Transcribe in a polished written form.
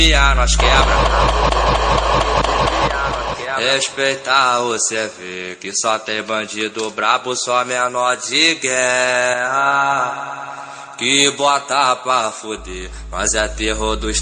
nós quebra. Respeitar o CV, que só tem bandido brabo, só menor de guerra. Que bota pra fuder, mas é terror dos